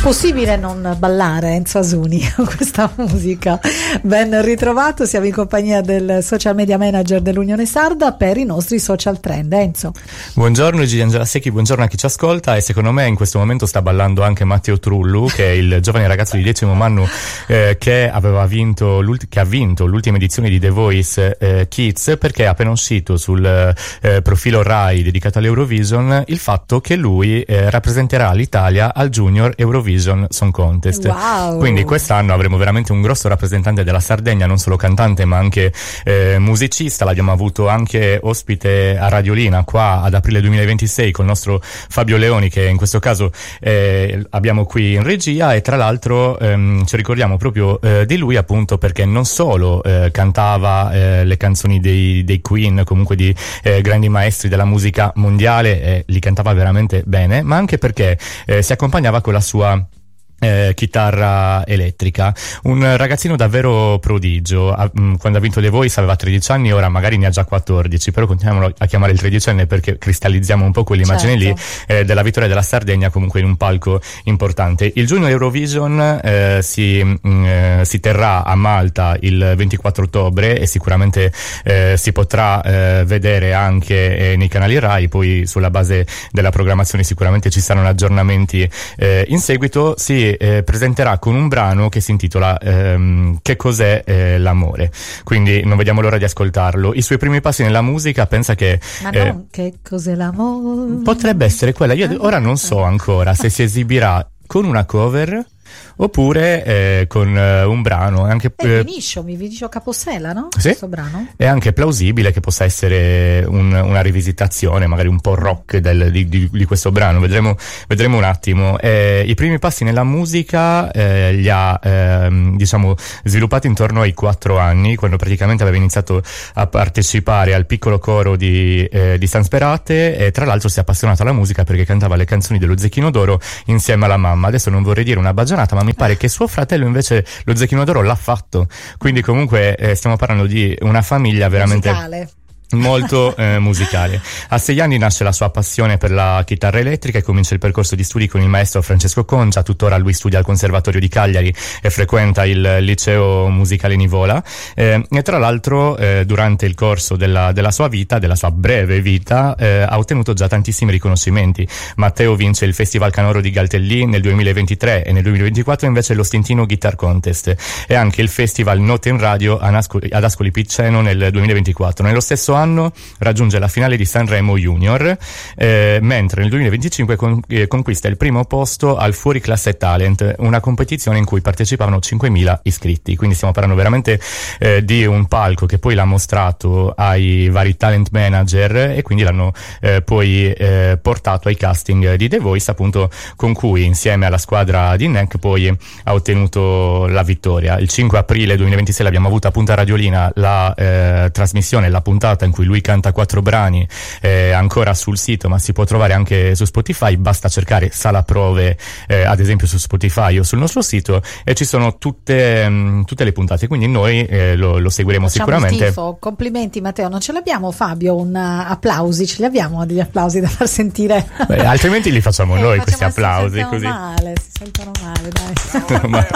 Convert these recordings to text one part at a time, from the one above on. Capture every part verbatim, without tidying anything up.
Possibile non ballare, Enzo Asuni, con questa musica? Ben ritrovato, siamo in compagnia del social media manager dell'Unione Sarda per i nostri social trend. Enzo. Buongiorno Gigi Angela Secchi, buongiorno a chi ci ascolta, e secondo me in questo momento sta ballando anche Matteo Trullu, che è il giovane ragazzo di decimo anno eh, che aveva vinto che ha vinto l'ultima edizione di The Voice eh, Kids, perché è appena uscito sul eh, profilo Rai dedicato all'Eurovision il fatto che lui eh, rappresenterà l'Italia al Junior Eurovision Song Contest. Wow. Quindi quest'anno avremo veramente un grosso rappresentante della Sardegna, non solo cantante ma anche eh, musicista. L'abbiamo avuto anche ospite a Radiolina qua ad aprile duemilaventisei con il nostro Fabio Leoni, che in questo caso eh, abbiamo qui in regia, e tra l'altro ehm, ci ricordiamo proprio eh, di lui appunto perché non solo eh, cantava eh, le canzoni dei, dei Queen, comunque di eh, grandi maestri della musica mondiale, e li cantava veramente bene, ma anche perché eh, si accompagnava con la sua Eh, chitarra elettrica. Un ragazzino davvero prodigio. A, mh, quando ha vinto The Voice aveva tredici anni, ora magari ne ha già quattordici, però continuiamo a chiamare il tredicenne perché cristallizziamo un po' quell'immagine certo. lì eh, della vittoria della Sardegna comunque in un palco importante. Il Junior Eurovision eh, si, mh, eh, si terrà a Malta il ventiquattro ottobre e sicuramente eh, si potrà eh, vedere anche eh, nei canali Rai. Poi sulla base della programmazione sicuramente ci saranno aggiornamenti eh, in seguito. Si Eh, presenterà con un brano che si intitola ehm, Che cos'è eh, l'amore, quindi non vediamo l'ora di ascoltarlo. I suoi primi passi nella musica, pensa che ma eh, non che cos'è l'amore, potrebbe essere quella. Io ora non so ancora se si esibirà con una cover oppure eh, con eh, un brano anche eh, Viniscio, mi Viniscio Capossela, no? Sì, questo brano è anche plausibile che possa essere un, una rivisitazione magari un po' rock del, di, di, di questo brano. Vedremo, vedremo un attimo. Eh, i primi passi nella musica eh, li ha eh, diciamo sviluppati intorno ai quattro anni, quando praticamente aveva iniziato a partecipare al piccolo coro di, eh, di San Sperate, e tra l'altro si è appassionato alla musica perché cantava le canzoni dello Zecchino d'Oro insieme alla mamma. Adesso non vorrei dire una baggianata, ma mi pare che suo fratello invece lo Zecchino d'Oro l'ha fatto, quindi comunque eh, stiamo parlando di una famiglia veramente musicale. molto eh, musicale. A sei anni nasce la sua passione per la chitarra elettrica e comincia il percorso di studi con il maestro Francesco Concia. Tuttora lui studia al Conservatorio di Cagliari e frequenta il liceo musicale Nivola, eh, e tra l'altro eh, durante il corso della, della sua vita, della sua breve vita, eh, ha ottenuto già tantissimi riconoscimenti. Matteo vince il Festival Canoro di Galtellì nel duemilaventitré e nel duemilaventiquattro invece lo Stintino Guitar Contest, e anche il Festival Note in Radio ad Ascoli, ad Ascoli Piceno nel duemilaventiquattro. Nello stesso anno raggiunge la finale di Sanremo Junior, eh, mentre nel duemilaventicinque con, eh, conquista il primo posto al Fuori Classe Talent, una competizione in cui partecipavano cinquemila iscritti. Quindi stiamo parlando veramente eh, di un palco che poi l'ha mostrato ai vari talent manager, e quindi l'hanno eh, poi eh, portato ai casting di The Voice, appunto, con cui insieme alla squadra di N E C poi ha ottenuto la vittoria. Il cinque aprile duemilaventisei l'abbiamo avuta appunto a Radiolina la eh, trasmissione, la puntata in cui lui canta quattro brani, eh, ancora sul sito, ma si può trovare anche su Spotify. Basta cercare Sala Prove eh, ad esempio su Spotify o sul nostro sito, e ci sono tutte, mh, tutte le puntate, quindi noi eh, lo, lo seguiremo. Facciamo sicuramente. Il tifo. Complimenti Matteo, non ce l'abbiamo Fabio un uh, applausi, ce li abbiamo degli applausi da far sentire? Beh, altrimenti li facciamo eh, noi facciamo, questi applausi, si così male, si sentono male, dai. Ma...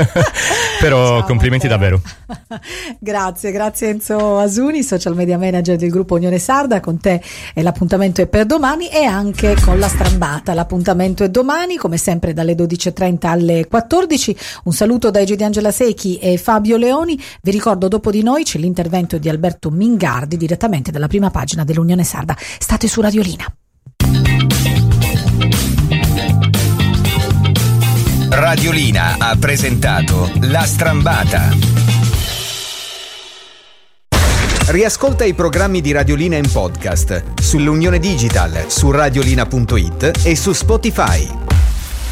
però ciao, complimenti Matteo. davvero. Grazie, grazie Enzo Asuni, social media manager del gruppo Unione Sarda. Con te e l'appuntamento è per domani, e anche con la Strambata l'appuntamento è domani, come sempre dalle dodici e trenta alle quattordici. Un saluto da Gigi Angela Secchi e Fabio Leoni. Vi ricordo, dopo di noi c'è l'intervento di Alberto Mingardi direttamente dalla prima pagina dell'Unione Sarda. State su Radiolina. Radiolina ha presentato La Strambata. Riascolta i programmi di Radiolina in podcast sull'Unione Digital, su radiolina punto it e su Spotify.